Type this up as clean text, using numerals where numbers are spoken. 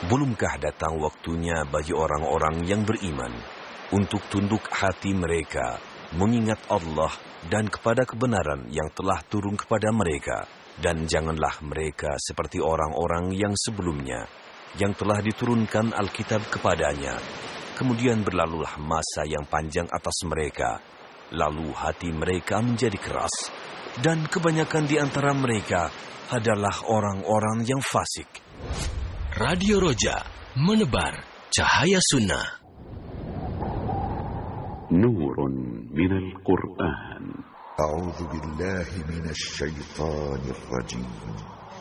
Belumkah datang waktunya bagi orang-orang yang beriman untuk tunduk hati mereka, mengingat Allah dan kepada kebenaran yang telah turun kepada mereka. Dan janganlah mereka seperti orang-orang yang sebelumnya, yang telah diturunkan Alkitab kepadanya. Kemudian berlalulah masa yang panjang atas mereka, lalu hati mereka menjadi keras, dan kebanyakan di antara mereka adalah orang-orang yang fasik. Radio Roja, menebar cahaya sunnah. Nurun minal Qur'an. أعوذ بالله من الشيطان الرجيم